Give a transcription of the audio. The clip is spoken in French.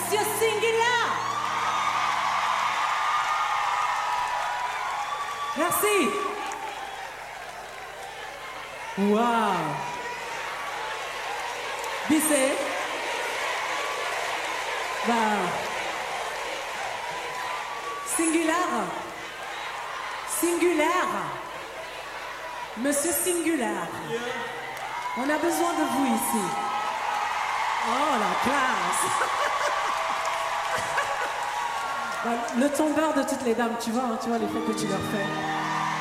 Monsieur Singular. Merci. Wow. Bissé. Bah. Singular. Singular. Monsieur Singular. On a besoin de vous ici. Oh, la classe. Bah, le tombeur de toutes les dames, tu vois l'effet que tu leur fais.